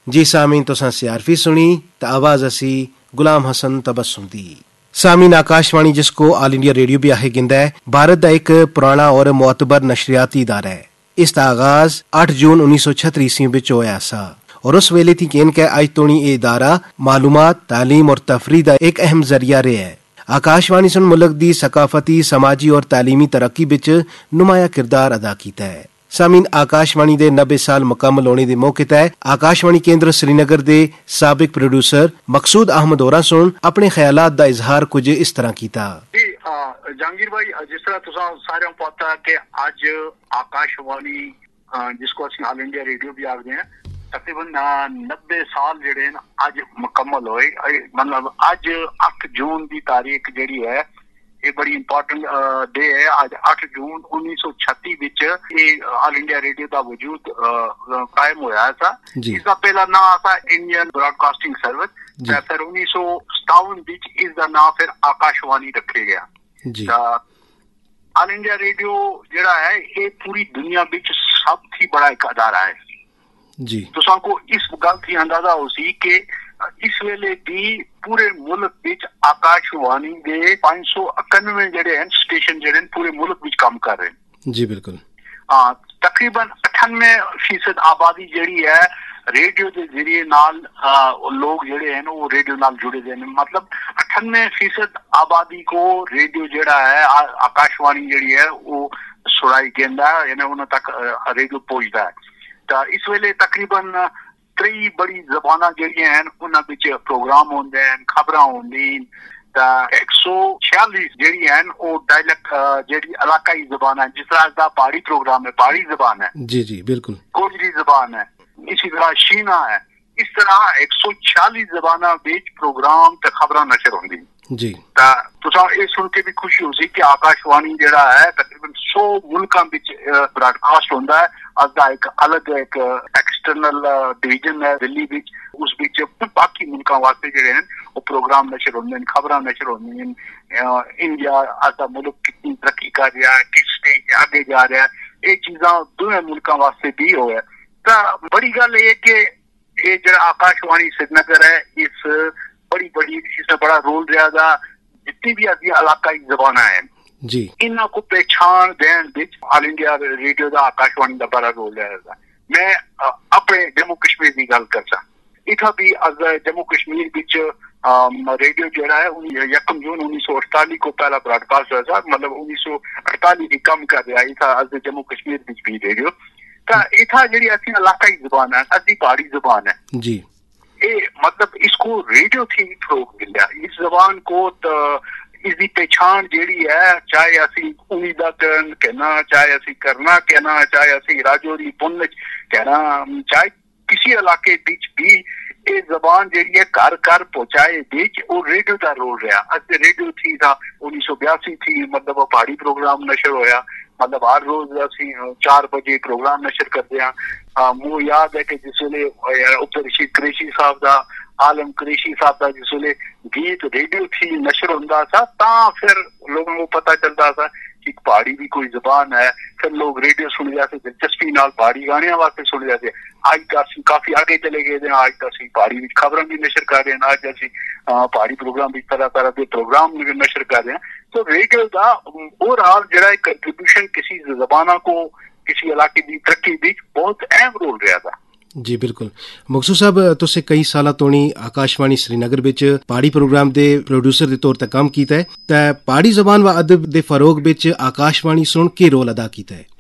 जी सामीन तुसां सियारफी सुनी तो आवाज़ असी गुलाम हसन तबस्सुम दी। सामीन आकाशवाणी जिसको ऑल इंडिया रेडियो भी आखे गिंदा है, भारत का एक पुराना और मोतबर नशरियाती इदारा है। इसका आगाज 8 जून 1936 ईस्वी विच होया सा और उस वेले थी केन के अज तोणी ये इदारा मालूमात, तालीम और तफरीह का एक अहम जरिया रहा है। आकाशवाणी सुन मुल्क दी सकाफती, समाजी और तालीमी तरक्की विच नुमाया किरदार अदा कीता है। सामीन आकाशवाणी दे 90 साल मुकम्मल होने के मौके ते आकाशवाणी केंद्र श्रीनगर दे साबिक प्रोड्यूसर मकसूद अहमद होरां सुन अपने ख्यालात दा इजहार कुछ इस तरह कीता। जहांगीर भाई, जिस तरह तुसां सारे पता है कि अज आकाशवाणी जिसको असं ऑल इंडिया रेडियो भी आखते हैं, तकरीबन 90 साल जेडे अज मुकम्मल होए। मतलब अज 8 जून की तारीख जी है, ये बड़ी इंपॉर्टेंट डे है। आज 8 जून 1936 विच ये ऑल इंडिया रेडियो का वजूद कायम होया था। इसका पहला नाम था इंडियन ब्रॉडकास्टिंग सर्विस, फिर 1957 विच इसका नाम फिर आकाशवाणी रखे गया। ऑल इंडिया रेडियो जड़ा है ये पूरी दुनिया विच सबसे बड़ा एक अदारा है जी। तुसां को इस गल की अंदाजा हो सी कि इस वेले भी पूरे मुल्क विच आकाशवाणी के 591 जेडे हैं स्टेशन जेडे पूरे मुल्क विच काम कर रहे हैं जी। बिल्कुल। तकरीबन 98% आबादी जेडी है रेडियो के जरिए नाल लोग जेडे हैं वो रेडियो नाल जुड़े हुए हैं। मतलब 98% आबादी को रेडियो जेड़ा है आकाशवाणी जेडी है वो सुनाई देंदा है, यानी उन्हां तक रेडियो पहुंचता है। तो इस वेले तकरीबन 3 बड़ी जबाना जड़ियां हैं उन्हां विच प्रोग्राम होंदे हैं, खबरां होंदी। 146 जड़ी हैं वो डायलैक्ट जड़ी इलाकाई जबान है, जिस तरह का पहाड़ी प्रोग्राम है, पहाड़ी जबान है जी जी बिल्कुल, गोजरी जबान है, इसी तरह शीना है। इस तरह 146 जबाना बीच प्रोग्राम ते खबरां नशर होंदी जी। तुसां ये सुन के भी खुशी होसी कि आकाशवाणी जेड़ा है तकरीबन 100 मुल्कां विच ब्रॉडकास्ट होंदा है। असदा एक अलग एक एक्सटर्नल डिवीजन है दिल्ली विच, उस विच बाकी मुल्कां वास्ते जेड़े हैं वो प्रोग्राम नशर होंदे हैं, खबरां नशर होंदी हैं। इंडिया असदा मुल्क कितनी तरक्की कर रहा है, किस स्टेज आगे जा रहा है, ये चीज़ां दोवें मुल्कां वास्ते भी होया। तो बड़ी गल ये कि ये जो आकाशवाणी श्रीनगर है इस बड़ी इसमें बड़ा रोल रहा था। जितनी भी अभी इलाकाई जबाना है जी, इन्हों को पहचान then which all India radio का आकाशवाणी का बड़ा रोल रहा था। मैं अपने जम्मू कश्मीर की गल करसा, इतना भी जम्मू कश्मीर विच रेडियो जोड़ा है 1 जून 1948 को पहला ब्रॉडकास्ट हुआ था। मतलब 1948 की कम कर रहा था अज जम्मू कश्मीर विच भी रेडियो। तो इतना जी असी इलाकाई जबान है, असी पहाड़ी जबान है जी। ये मतलब इसको रेडियो थी फरोग मिला इस जबान को। तो इसकी पहचान जी है, चाहे असी उम्मीदा कहना, चाहे असी करना कहना, चाहे असी राजौरी पुंछ कहना, चाहे किसी इलाके बीच भी ये जबान जी है घर घर पहुंचाए बीच वो रेडियो का रोल रहा। अज रेडियो थी था 1982 थी, मतलब पहाड़ी प्रोग्राम नशर होया। मतलब हर रोज असी 4 बजे प्रोग्राम नशर करते हैं। मुझे याद है कि जिसले उपर कुरैशी साहब का आलम कुरैशी साहब का जिसले गीत रेडियो थी नशर होंदा था, ता फिर लोगों को पता चलता था कि पहाड़ी भी कोई जबान है। फिर लोग रेडियो सुन जाते, दिलचस्पी नाल पहाड़ी गाने वास्ते सुन जाते। आज तक काफी आगे चले गए थे, आज तक पहाड़ी भी खबरें भी नशर कर रहे हैं, आज असी पहाड़ी प्रोग्राम भी तरह तरह के प्रोग्राम नशर कर रहे हैं। तो रेडियो का ओवरऑल जरा कंट्रीब्यूशन किसी जबाना को, किसी इलाके की तरक्की भी बहुत अहम रोल रहा था जी। बिल्कुल। मकसूद साहब, तुसे कई साल तोणी आकाशवाणी श्रीनगर विच पहाड़ी प्रोग्राम दे प्रोड्यूसर दे तौर ते काम कीता है, ते पहाड़ी जबान व अदब दे फरोग विच आकाशवाणी सुन के रोल अदा कीता है?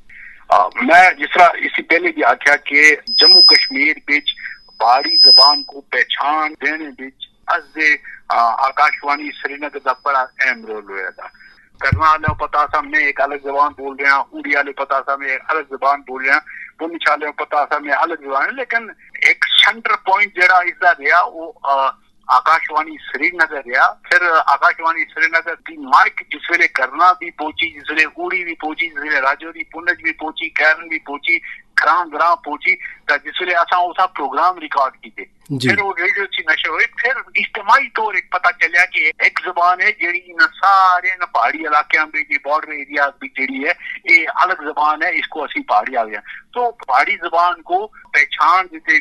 मैं जिस तरह इससे पहले भी आख्या कि जम्मू कश्मीर विच पहाड़ी जबान को पहचान देने विच अज आकाशवाणी श्रीनगर का बड़ा अहम रोल हुआ था। करना वाले पता था मैं एक अलग जबान बोल रहा हूँ, उड़ी वाले पता था मैं एक अलग जबान बोल रहा हूँ, पुंछ वाले पता था मैं अलग जबान है। लेकिन एक सेंटर पॉइंट जरा इसका रहा वो आकाशवाणी श्रीनगर रहा। फिर आकाशवाणी श्रीनगर की माइक जिस वेले करना भी पहुंची, जिस वेले उड़ी भी पहुंची, जिस वेले राजौरी पुंछ भी पहुंची, कैरन भी पहुंची, ग्रां पहुंची, जिस वेले असा उसा प्रोग्राम रिकॉर्ड किए। फिर वो रेडियो से नशर हुए। फिर इज्तिमाई तौर एक पता चलिया कि एक जबान है जी इन सारे पहाड़ी इलाकों में जी बॉर्डर एरिया भी जी है ये अलग जबान है, इसको असी पहाड़ी आ गया। तो पहाड़ी जबान को पहचान देते